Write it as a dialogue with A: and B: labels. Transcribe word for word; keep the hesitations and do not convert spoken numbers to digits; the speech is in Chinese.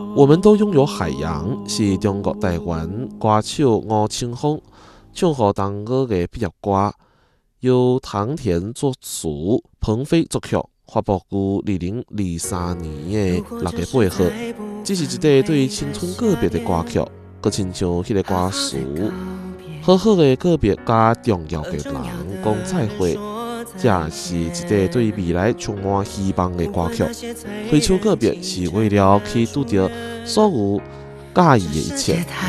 A: 我们都拥有海洋，是中国台湾歌手吴青峰唱给同歌的毕业歌，由唐田作词，彭飞作曲，发布于二零二三年的六月八号。这是一个对青春告别的歌曲，佮亲像迄个歌词，好好的告别甲重要的人讲再会。这是一个对未来充满希望的歌曲。挥手告别是为了去拄到所有介意的一切。